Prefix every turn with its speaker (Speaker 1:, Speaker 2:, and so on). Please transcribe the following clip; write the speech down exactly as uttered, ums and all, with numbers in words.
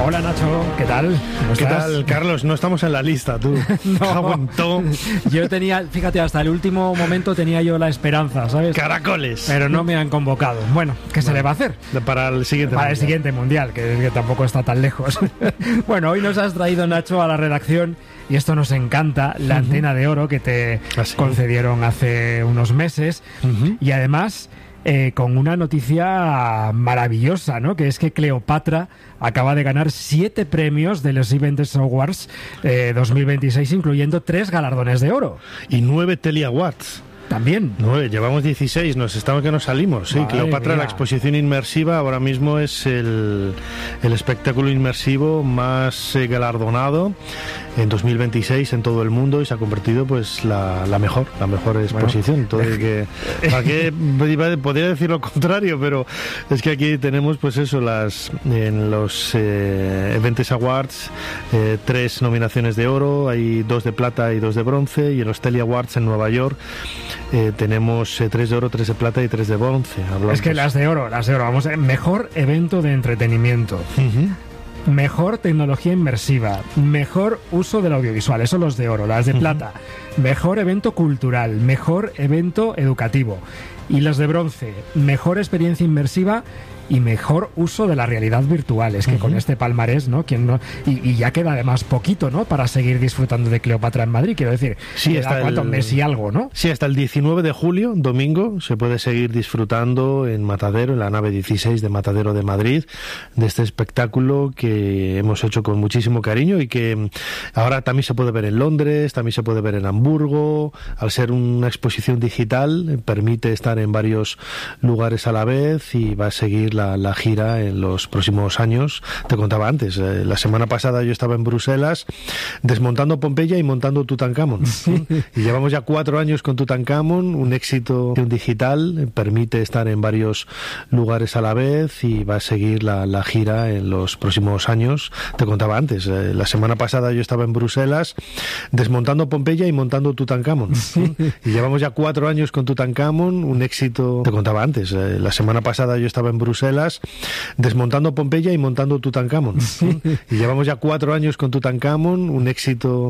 Speaker 1: Hola Nacho, ¿qué tal? ¿Cómo
Speaker 2: ¿Qué
Speaker 1: estás?
Speaker 2: tal, Carlos? No estamos en la lista, tú.
Speaker 1: No.
Speaker 2: Aguantó.
Speaker 1: Yo tenía, fíjate, hasta el último momento tenía yo la esperanza, ¿sabes?
Speaker 2: Caracoles.
Speaker 1: Pero no me han convocado. Bueno, ¿qué se
Speaker 2: Bueno,
Speaker 1: le va a hacer?
Speaker 2: Para el siguiente
Speaker 1: Para el
Speaker 2: mundial.
Speaker 1: siguiente mundial, que, que tampoco está tan lejos. Bueno, hoy nos has traído, Nacho, a la redacción, y esto nos encanta, la uh-huh. antena de oro que te
Speaker 2: Así.
Speaker 1: concedieron hace unos meses. Uh-huh. Y además, eh, con una noticia maravillosa, ¿no? Que es que Cleopatra acaba de ganar siete premios de los Events Awards eh, dos mil veintiséis, incluyendo tres galardones de oro.
Speaker 2: Y nueve Telly Awards.
Speaker 1: También.
Speaker 2: Nueve, llevamos dieciséis, nos estamos que nos salimos. Sí,
Speaker 1: Madre
Speaker 2: Cleopatra,
Speaker 1: mía.
Speaker 2: La exposición inmersiva, ahora mismo es el, el espectáculo inmersivo más eh, galardonado en dos mil veintiséis en todo el mundo, y se ha convertido pues la, la mejor, la mejor exposición. Bueno, Entonces, que, ¿para qué? Podría decir lo contrario, pero es que aquí tenemos pues eso, las en los eh, Events Awards, eh, tres nominaciones de oro, hay dos de plata y dos de bronce, y en los Telly Awards en Nueva York Eh, tenemos eh, tres de oro, tres de plata y tres de bronce. Hablamos.
Speaker 1: Es que las de oro, las de oro, vamos, eh, mejor evento de entretenimiento, uh-huh. mejor tecnología inmersiva, mejor uso del audiovisual, eso los de oro. Las de uh-huh. plata, mejor evento cultural, mejor evento educativo. Y las de bronce, mejor experiencia inmersiva y mejor uso de la realidad virtual. Es que uh-huh. con este palmarés, ¿no? ¿Quién no? Y, y ya queda además poquito, ¿no? Para seguir disfrutando de Cleopatra en Madrid, quiero decir.
Speaker 2: Sí, hasta
Speaker 1: ¿cuánto?
Speaker 2: el
Speaker 1: mes y algo, ¿no?
Speaker 2: Sí, hasta el diecinueve de julio, domingo, se puede seguir disfrutando en Matadero, en la nave dieciséis de Matadero de Madrid, de este espectáculo que hemos hecho con muchísimo cariño y que ahora también se puede ver en Londres, también se puede ver en Hamburgo. Al ser una exposición digital, permite estar en varios lugares a la vez, y va a seguir La, la gira en los próximos años. Te contaba antes, eh, la semana pasada yo estaba en Bruselas desmontando Pompeya y montando Tutankamón. Sí. Y llevamos ya cuatro años con Tutankamón, un éxito digital, eh, permite estar en varios lugares a la vez, y va a seguir la, la gira en los próximos años. Te contaba antes, eh, la semana pasada yo estaba en Bruselas desmontando Pompeya y montando Tutankamón. Sí. Y llevamos ya cuatro años con Tutankamón, un éxito. Te contaba antes, eh, la semana pasada yo estaba en Bruselas desmontando Pompeya y montando Tutankamón. Sí. Y llevamos ya cuatro años con Tutankamón, un éxito